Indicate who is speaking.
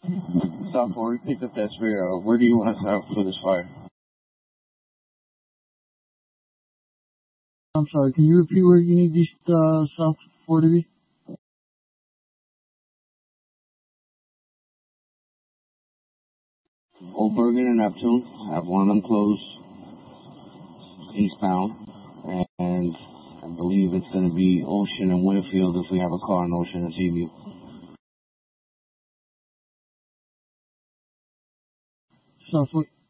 Speaker 1: South 4, picked up that spare. Where do you want us out for this fire?
Speaker 2: I'm sorry, can you repeat where you need these South 4 to be?
Speaker 1: Old Bergen and Neptune. Have one of them closed eastbound. And I believe it's going to be Ocean and Winfield if we have a car in Ocean and Seaview.
Speaker 2: South